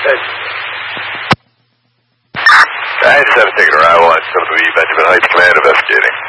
I 7 taking arrival on 7 Benjamin Heights, command investigating.